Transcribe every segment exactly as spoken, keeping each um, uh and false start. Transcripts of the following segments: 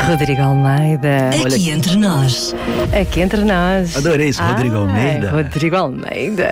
Rodrigo Almeida. Aqui entre nós. Aqui entre nós. Adorei isso, Rodrigo ah, Almeida. Rodrigo Almeida.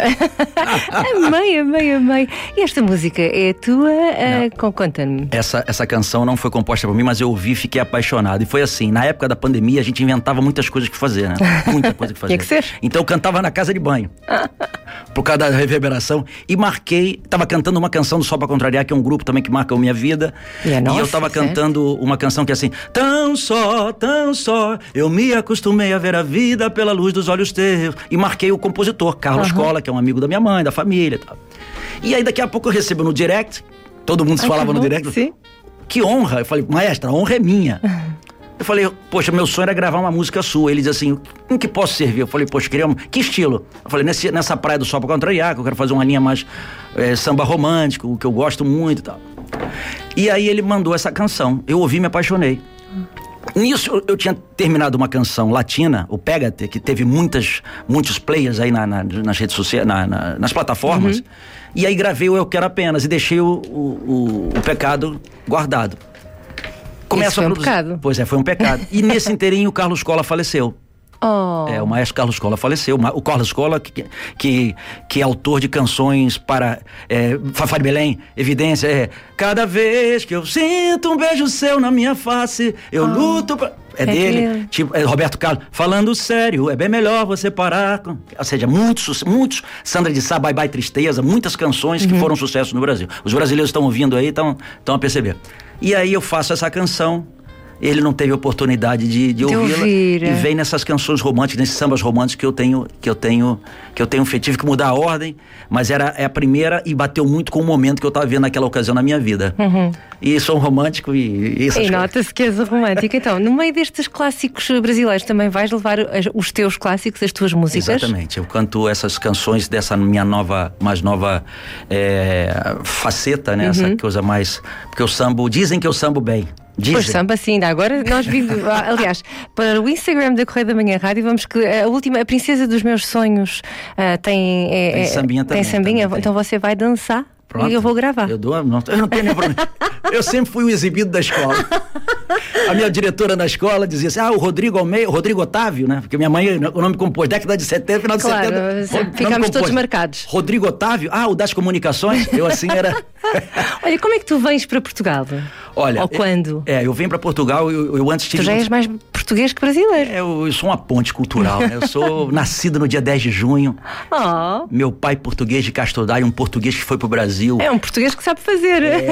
Amei, amei, amei. E esta música é tua? Uh, com, conta-me. Essa, essa canção não foi composta por mim, mas eu ouvi e fiquei apaixonado. E foi assim, na época da pandemia, a gente inventava muitas coisas que fazer, né? Muita coisa que fazer. Tinha que ser. Então eu cantava na casa de banho. Por causa da reverberação. E marquei, tava cantando uma canção do Só Pra Contrariar, que é um grupo também que marca a minha vida. E, é nossa, e eu tava certo? cantando uma canção que é assim: tão só, tão só, eu me acostumei a ver a vida pela luz dos olhos teus. E marquei o compositor, Carlos Uhum. Cola, que é um amigo da minha mãe, da família e tal. E aí daqui a pouco eu recebo no direct, todo mundo se Ai, falava que no bom, direct. sim. Que honra. Eu falei, maestra, a honra é minha. Eu falei, poxa, meu sonho era gravar uma música sua. Ele diz assim, em que posso servir? Eu falei, poxa, queria um... que estilo? Eu falei, Nesse, nessa praia do Só Pra Contrariar, que eu quero fazer uma linha mais é, samba romântico, que eu gosto muito e tal. E aí ele mandou essa canção. Eu ouvi e me apaixonei. Nisso eu, eu tinha terminado uma canção latina, o Pégate, que teve muitas, muitos players aí na, na, nas redes sociais, na, na, nas plataformas. Uhum. E aí gravei o Eu Quero Apenas e deixei o, o, o, o pecado guardado. Isso foi a um produzir... pecado. Pois é, foi um pecado. E nesse inteirinho o Carlos Cola faleceu. Oh. É, o maestro Carlos Cola faleceu. O Carlos Cola, que, que, que é autor de canções para é, Fafá de Belém, Evidência, é cada vez que eu sinto um beijo seu na minha face, eu oh. luto pra... É, é dele, tipo, é Roberto Carlos, falando sério, é bem melhor você parar com... Ou seja, muitos, muitos, Sandra de Sá, Bye Bye Tristeza, muitas canções uhum. que foram sucesso no Brasil. Os brasileiros estão ouvindo aí, estão a perceber. E aí eu faço essa canção. Ele não teve oportunidade de, de, de ouvi-la ouvir, é. E vem nessas canções românticas, nesses sambas românticos que eu tenho, que eu tenho, que eu tenho feito. Tive que mudar a ordem, mas era é a primeira e bateu muito com o momento que eu estava vivendo naquela ocasião na minha vida. Uhum. E sou um romântico e, e essas E nota-se que és um romântico. Então, no meio destes clássicos brasileiros, também vais levar os teus clássicos, as tuas músicas? Exatamente. Eu canto essas canções dessa minha nova, mais nova é, faceta, né? Uhum. Essa coisa mais... Porque eu sambo, dizem que eu sambo bem. Dizem. Pois samba, sim, agora nós vimos, aliás, para o Instagram da Correio da Manhã Rádio, vamos que a última, a princesa dos meus sonhos uh, tem, é, tem sambinha também. Tem sambinha, também então tem. você vai dançar. Pronto. E eu vou gravar. Eu, dou, não, eu não tenho nem problema. Eu sempre fui o exibido da escola. A minha diretora na escola dizia assim: ah, o Rodrigo Almeida, o Rodrigo Otávio, né? Porque minha mãe, o nome compôs, década de setenta, final de claro, setenta. Ficámos todos marcados. Rodrigo Otávio, ah, o das comunicações. Eu assim era. Olha, como é que tu vens para Portugal? Olha, ou quando? É, eu venho para Portugal, eu, eu antes tive. Tu já és mais português que brasileiro. É, eu, eu sou uma ponte cultural, né? Eu sou nascido no dia dez de junho. Oh. Meu pai português de Castro Daire, um português que foi pro Brasil. É um português que sabe fazer. É,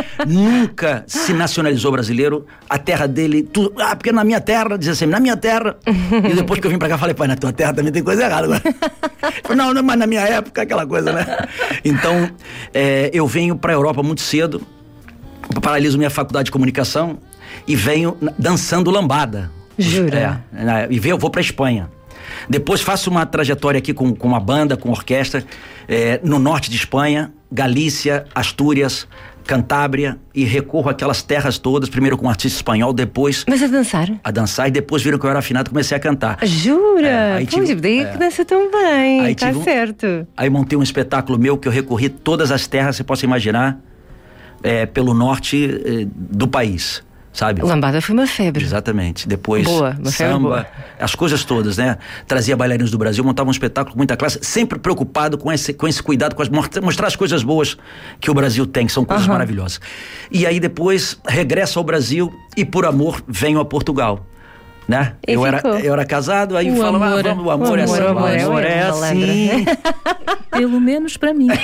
nunca se nacionalizou brasileiro. A terra dele, tudo, ah, porque na minha terra, dizia assim, na minha terra. E depois que eu vim pra cá, falei, pai, na tua terra também tem coisa errada agora. Não, não, mas na minha época, aquela coisa, né? Então, é, eu venho pra Europa muito cedo, paraliso minha faculdade de comunicação e venho dançando lambada. Jura? É, e eu vou pra Espanha. Depois faço uma trajetória aqui com, com uma banda, com orquestra, é, no norte de Espanha, Galícia, Astúrias, Cantábria, e recorro àquelas terras todas, primeiro com um artista espanhol, depois... Mas a dançar? A dançar, e depois viram que eu era afinado e comecei a cantar. Jura? É, aí pois, tive, daí é, que dança tão bem, aí tá um, certo. Aí montei um espetáculo meu que eu recorri todas as terras, você possa imaginar, é, pelo norte é, do país. Sabe? Lambada foi uma febre. Exatamente. Depois boa, uma samba, boa. As coisas todas, né? Trazia bailarinos do Brasil, montava um espetáculo com muita classe, sempre preocupado com esse, com esse cuidado, com as, mostrar as coisas boas que o Brasil tem, que são coisas uhum. maravilhosas. E aí depois regresso ao Brasil e por amor venho a Portugal. Né? Eu era, eu era casado, aí falava, ah, vamos, o amor, o amor é assim, o amor, amor é, é assim. Pelo menos pra mim.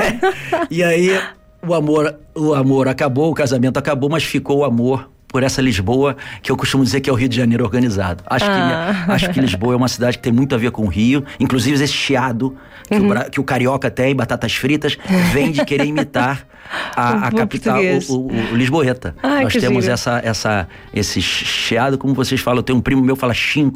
E aí o amor, o amor acabou, o casamento acabou, mas ficou o amor por essa Lisboa, que eu costumo dizer que é o Rio de Janeiro organizado. Acho, ah. que, acho que Lisboa é uma cidade que tem muito a ver com o Rio, inclusive esse chiado que, uhum. o, que o carioca tem, batatas fritas, vem de querer imitar a, a capital, o, o, o Lisboeta. Ai, Nós temos giro. essa, essa, esse chiado, como vocês falam, eu tenho um primo meu que fala chinco.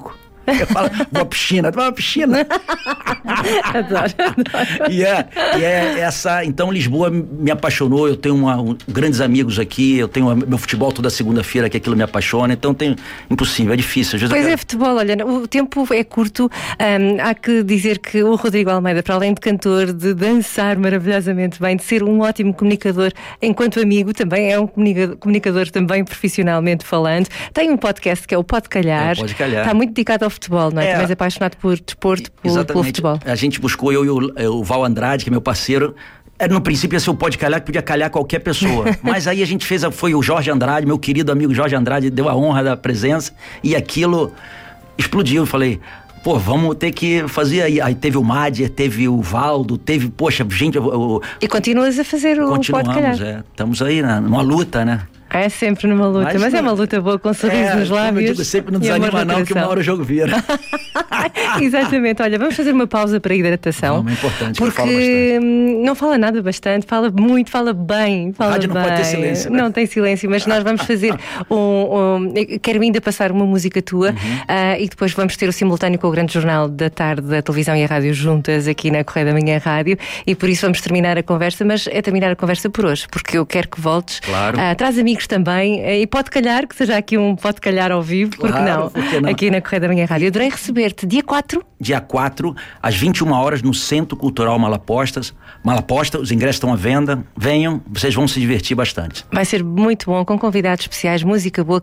Eu falo, vou à piscina, tu vai à piscina. Adoro, adoro. E é, e é essa, então Lisboa me apaixonou, eu tenho uma, um, grandes amigos aqui, eu tenho meu futebol toda segunda-feira, que aquilo me apaixona, então tem, impossível, é difícil. Às vezes Pois eu quero... é, futebol, olha, o tempo é curto, hum, há que dizer que o Rodrigo Almeida, para além de cantor, de dançar maravilhosamente bem, de ser um ótimo comunicador enquanto amigo, também é um comunicador, comunicador também profissionalmente falando, tem um podcast que é o Pode Calhar, É, Pode Calhar. Está muito dedicado ao futebol, não é? É. Tu és apaixonado por desporto, por, Exatamente. pelo futebol. A gente buscou, eu e o, o Val Andrade, que é meu parceiro. Era, no princípio ia ser o Pode Calhar, que podia calhar qualquer pessoa. Mas aí a gente fez, a, foi o Jorge Andrade, meu querido amigo Jorge Andrade, deu a honra da presença e aquilo explodiu. Eu falei, pô, vamos ter que fazer aí. Aí teve o Madier, teve o Valdo, teve, poxa, gente... O, e continuas a fazer o Pode Calhar. Continuamos, é. Estamos aí na, numa luta, né? É sempre numa luta, mas, mas é uma luta boa, com um sorriso é, nos lábios. Eu digo, sempre não desanima não, que uma hora o jogo vira. Exatamente, olha, vamos fazer uma pausa para a hidratação. Não, é importante, porque que não fala nada bastante, fala muito, fala bem. Fala rádio não bem. pode ter silêncio, né? Não tem silêncio, mas nós vamos fazer um, um quero ainda passar uma música tua, uhum. uh, e depois vamos ter o simultâneo com o grande jornal da tarde da televisão e a rádio juntas aqui na Correia da Manhã Rádio, e por isso vamos terminar a conversa, mas é terminar a conversa por hoje, porque eu quero que voltes. Claro. Uh, traz amigos também, e pode calhar que seja aqui um Pode Calhar ao vivo, porque, claro, não? porque não? Aqui na Correia da Manhã Rádio. Eu adorei receber-te dia quatro. Dia quatro, às vinte e uma horas, no Centro Cultural Malapostas. Malaposta, os ingressos estão à venda. Venham, vocês vão se divertir bastante. Vai ser muito bom, com convidados especiais, música boa.